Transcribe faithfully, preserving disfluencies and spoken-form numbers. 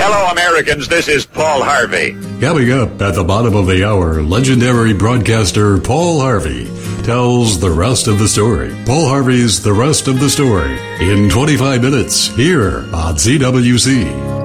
Hello, Americans. This is Paul Harvey. Coming up at the bottom of the hour, legendary broadcaster Paul Harvey tells the rest of the story. Paul Harvey's The Rest of the Story in twenty-five minutes here on Z W C.